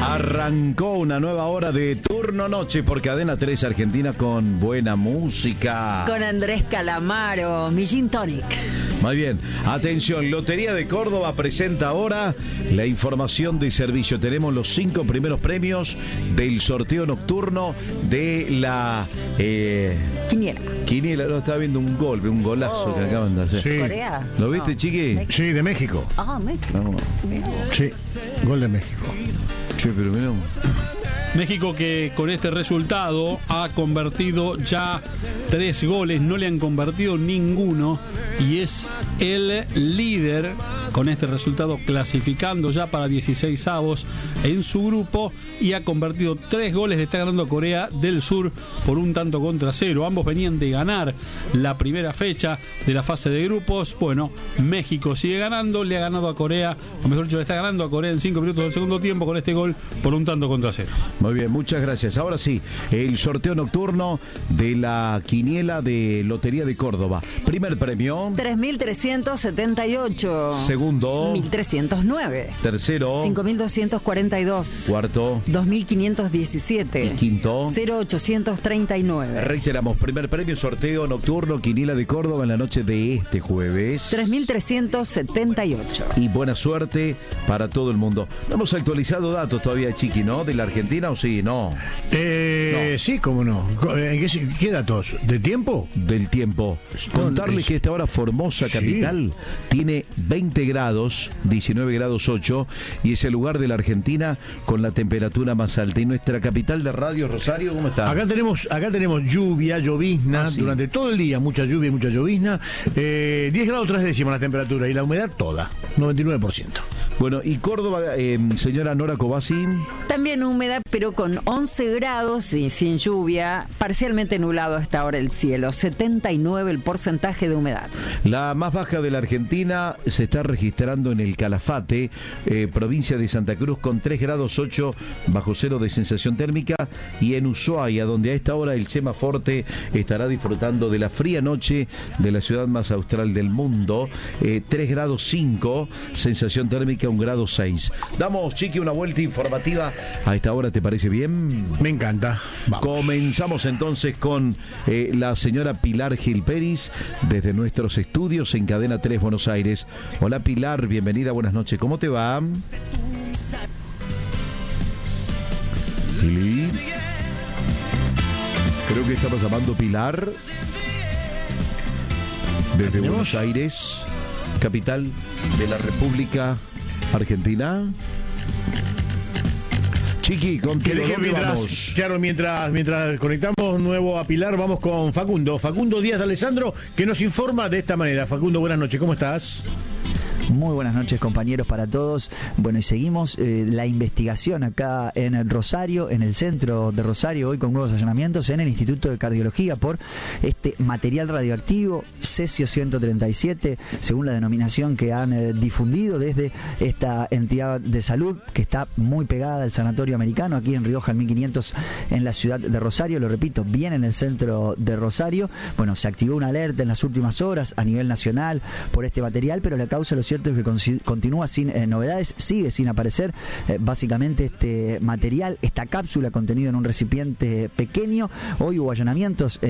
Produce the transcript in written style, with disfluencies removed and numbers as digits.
Arrancó una nueva hora de Turno Noche por Cadena 3 Argentina con buena música. Con Andrés Calamaro, mi Gin Tonic. Muy bien, atención, Lotería de Córdoba presenta ahora la información de servicio. Tenemos los 5 primeros premios del sorteo nocturno de la... Quiniela, no, estaba viendo un golazo que acaban de hacer. Sí. ¿Corea? ¿Lo viste, No. Chiqui? Sí, de México. Ah, México. No. Sí, gol de México. Che, pero mirá. México que con este resultado ha convertido ya 3 goles, no le han convertido ninguno y es el líder con este resultado, clasificando ya para 16avos en su grupo y ha convertido 3 goles. Le está ganando a Corea del Sur por 1-0. Ambos venían de ganar la primera fecha de la fase de grupos. Bueno, México sigue ganando, le ha ganado a Corea, o mejor dicho, le está ganando a Corea en 5 minutos del segundo tiempo con este gol por 1-0. Muy bien, muchas gracias. Ahora sí, el sorteo nocturno de la quiniela de Lotería de Córdoba. Primer premio. 3.378. Segundo. 1.309. Tercero. 5.242. Cuarto. 2.517. Y quinto. 0.839. Reiteramos, primer premio, sorteo nocturno, quiniela de Córdoba en la noche de este jueves. 3.378. Y buena suerte para todo el mundo. No hemos actualizado datos todavía, Chiqui, ¿no? ¿De la Argentina o sí? No. Sí, cómo no. ¿Qué datos? ¿De tiempo? Del tiempo. Contarles que esta hora Formosa capital tiene 20 grados, 19 grados 8, y es el lugar de la Argentina con la temperatura más alta. Y nuestra capital de radio, Rosario, ¿cómo está? Acá tenemos lluvia, llovizna, sí. durante todo el día, mucha lluvia y mucha llovizna. 10 grados 3 décimas la temperatura y la humedad toda, 99%. Bueno, y Córdoba, señora Nora Cobasi. También húmeda, pero con 11 grados y sin lluvia, parcialmente nublado hasta ahora el cielo, 79 el porcentaje de humedad. La más baja de la Argentina se está registrando en el Calafate, provincia de Santa Cruz, con 3 grados 8 bajo cero de sensación térmica, y en Ushuaia, donde a esta hora el Chema Forte estará disfrutando de la fría noche de la ciudad más austral del mundo, 3 grados 5, sensación térmica 1 grado 6. Damos, Chiqui, una vuelta informativa a esta hora, ¿te parece bien? Me encanta. Vamos. Comenzamos entonces con la señora Pilar Gil Peris desde nuestros estudios en Cadena 3 Buenos Aires. Hola Pilar, bienvenida, buenas noches. ¿Cómo te va? Pili. Creo que estamos llamando Pilar desde Buenos Aires, capital de la República Argentina. Chiqui, contigo, ¿dónde vamos? Claro, mientras conectamos nuevo a Pilar, vamos con Facundo Díaz de Alessandro, que nos informa de esta manera. Facundo, buenas noches, ¿cómo estás? Muy buenas noches, compañeros, para todos. Bueno, y seguimos la investigación acá en Rosario, en el centro de Rosario, hoy con nuevos allanamientos en el Instituto de Cardiología por este material radioactivo cesio 137, según la denominación que han difundido desde esta entidad de salud que está muy pegada al Sanatorio Americano, aquí en Rioja, al 1500, en la ciudad de Rosario. Lo repito, bien en el centro de Rosario. Bueno, se activó una alerta en las últimas horas a nivel nacional por este material, pero la causa, lo cierto es que continúa sin novedades, sigue sin aparecer básicamente este material, esta cápsula contenida en un recipiente pequeño. Hoy hubo allanamientos